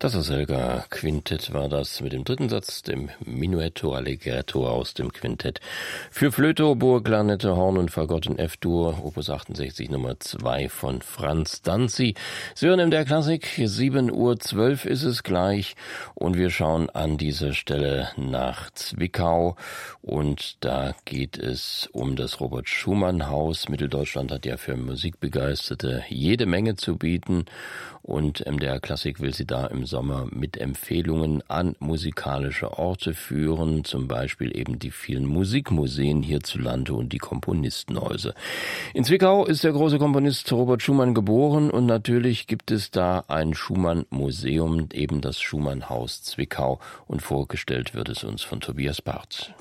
Das Aselga Quintett war das mit dem dritten Satz, dem Minuetto Allegretto aus dem Quintett für Flöte, Oboe, Klarinette, Horn und Fagott in F-Dur, Opus 68 Nummer 2 von Franz Danzi. Sie hören in der Klassik, 7:12 Uhr ist es gleich und wir schauen an dieser Stelle nach Zwickau und da geht es um das Robert-Schumann-Haus. Mitteldeutschland hat ja für Musikbegeisterte jede Menge zu bieten und MDR Klassik will sie da im Sommer mit Empfehlungen an musikalische Orte führen, zum Beispiel eben die vielen Musikmuseen hierzulande und die Komponistenhäuser. In Zwickau ist der große Komponist Robert Schumann geboren und natürlich gibt es da ein Schumann-Museum, eben das Schumann-Haus Zwickau, und vorgestellt wird es uns von Tobias Barth.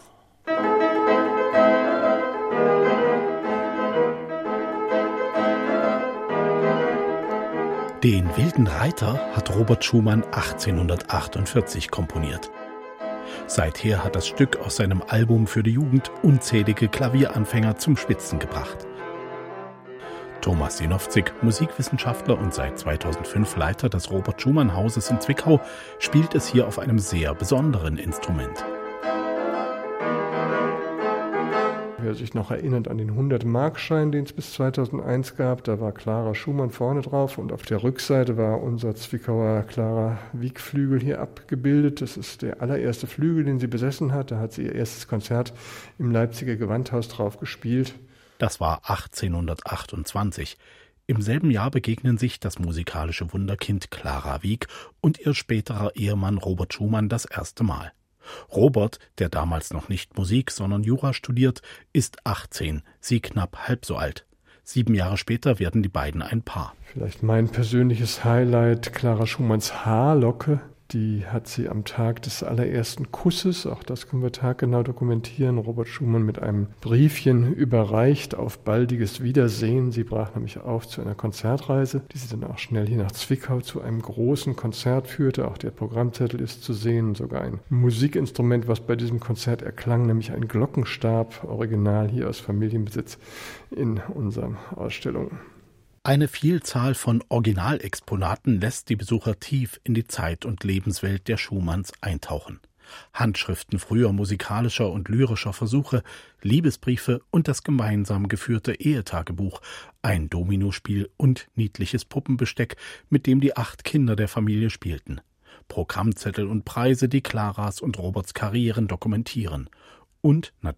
Den Wilden Reiter hat Robert Schumann 1848 komponiert. Seither hat das Stück aus seinem Album für die Jugend unzählige Klavieranfänger zum Schwitzen gebracht. Thomas Sinowczyk, Musikwissenschaftler und seit 2005 Leiter des Robert-Schumann-Hauses in Zwickau, spielt es hier auf einem sehr besonderen Instrument. Wer sich noch erinnert an den 100-Markschein, den es bis 2001 gab, da war Clara Schumann vorne drauf und auf der Rückseite war unser Zwickauer Clara Wieck-Flügel hier abgebildet. Das ist der allererste Flügel, den sie besessen hat. Da hat sie ihr erstes Konzert im Leipziger Gewandhaus drauf gespielt. Das war 1828. Im selben Jahr begegnen sich das musikalische Wunderkind Clara Wieck und ihr späterer Ehemann Robert Schumann das erste Mal. Robert, der damals noch nicht Musik, sondern Jura studiert, ist 18, sie knapp halb so alt. 7 Jahre später werden die beiden ein Paar. Vielleicht mein persönliches Highlight, Clara Schumanns Haarlocke. Die hat sie am Tag des allerersten Kusses, auch das können wir taggenau dokumentieren, Robert Schumann mit einem Briefchen überreicht auf baldiges Wiedersehen. Sie brach nämlich auf zu einer Konzertreise, die sie dann auch schnell hier nach Zwickau zu einem großen Konzert führte. Auch der Programmzettel ist zu sehen, sogar ein Musikinstrument, was bei diesem Konzert erklang, nämlich ein Glockenstab, original hier aus Familienbesitz in unserer Ausstellung. Eine Vielzahl von Originalexponaten lässt die Besucher tief in die Zeit- und Lebenswelt der Schumanns eintauchen. Handschriften früher musikalischer und lyrischer Versuche, Liebesbriefe und das gemeinsam geführte Ehetagebuch, ein Dominospiel und niedliches Puppenbesteck, mit dem die 8 Kinder der Familie spielten. Programmzettel und Preise, die Claras und Roberts Karrieren dokumentieren. Und natürlich